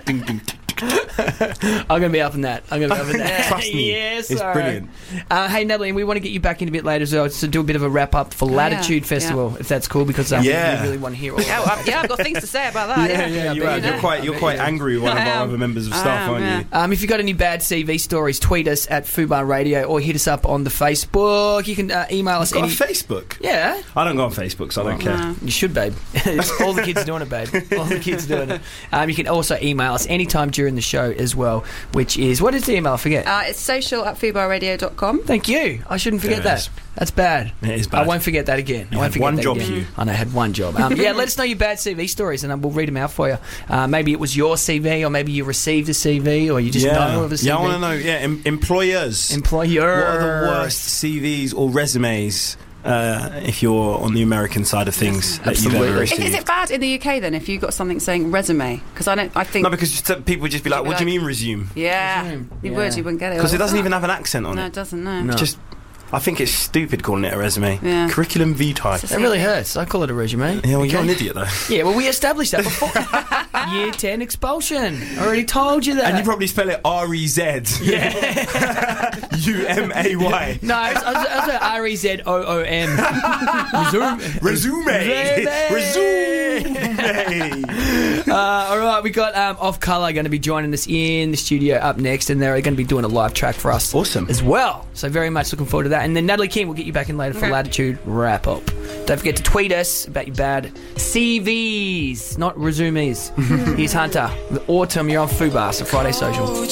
ding, ding. I'm going to be up in that. Trust me, Yes, it's brilliant. Hey, Natalie, we want to get you back in a bit later as well to do a bit of a wrap-up for Latitude Festival, if that's cool, because we really want to hear all that. I've got things to say about that. You're quite angry with one of our other members of staff, aren't you? If you've got any bad CV stories, tweet us at Fubar Radio or hit us up on the Facebook. You can email us. Got a Facebook? Yeah. I don't go on Facebook, so I don't care. You should, babe. All the kids doing it, babe. All the kids doing it. You can also email us anytime during the show as well, which is... What is the email? I forget. It's social@fubarradio.com. Thank you. I shouldn't forget that. That's bad. It is bad. I won't forget that again. You had one job, Hugh. I know, I had one job. Let us know your bad CV stories and we'll read them out for you. Maybe it was your CV, or maybe you received a CV, or you just know of a CV. Yeah, I want to know. Yeah, employers. What are the worst CVs or resumes? If you're on the American side of things, that you've ever received. Is it bad in the UK then if you got something saying resume? Because I think no, because people would just be like, "What do you mean resume?" Yeah, you wouldn't get it because it doesn't even have an accent on it. No, it doesn't. No, it's just. I think it's stupid calling it a resume. Yeah. Curriculum vitae. That really hurts. I call it a resume. Yeah, well, you're an idiot, though. Yeah, well, we established that before. Year 10 expulsion. I already told you that. And you probably spell it R-E-Z. Yeah. U-M-A-Y. No, I was like R-E-Z-O-O-M. Resume. All right, we got Off Colour going to be joining us in the studio up next, and they're going to be doing a live track for us as well. So very much looking forward to that. And then Natalie King will get you back in later for Latitude Wrap-Up. Don't forget to tweet us about your bad CVs, not resumes. Here's Hunter. The Autumn, you're on Fubar, so Friday Social.